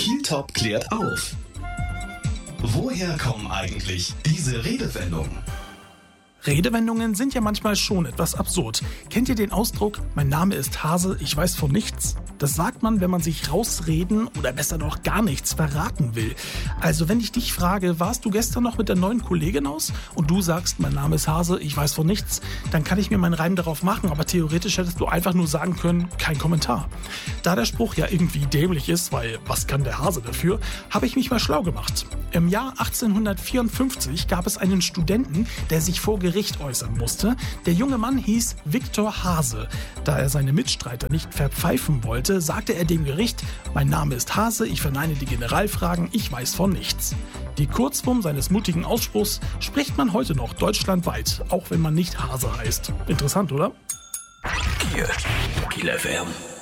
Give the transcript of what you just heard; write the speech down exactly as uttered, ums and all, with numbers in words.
Kieltop klärt auf. Woher kommen eigentlich diese Redewendungen? Redewendungen sind ja manchmal schon etwas absurd. Kennt ihr den Ausdruck, mein Name ist Hase, ich weiß von nichts? Das sagt man, wenn man sich rausreden oder besser noch gar nichts verraten will. Also wenn ich dich frage, warst du gestern noch mit der neuen Kollegin aus? Und du sagst, mein Name ist Hase, ich weiß von nichts, dann kann ich mir meinen Reim darauf machen, aber theoretisch hättest du einfach nur sagen können, kein Kommentar. Da der Spruch ja irgendwie dämlich ist, weil was kann der Hase dafür, habe ich mich mal schlau gemacht. Im Jahr achtzehnhundertvierundfünfzig gab es einen Studenten, der sich vor Gericht äußern musste. Der junge Mann hieß Viktor Hase. Da er seine Mitstreiter nicht verpfeifen wollte, sagte er dem Gericht, mein Name ist Hase, ich verneine die Generalfragen, ich weiß von nichts. Die Kurzform seines mutigen Ausspruchs spricht man heute noch deutschlandweit, auch wenn man nicht Hase heißt. Interessant, oder? Kiel, Kiel F M.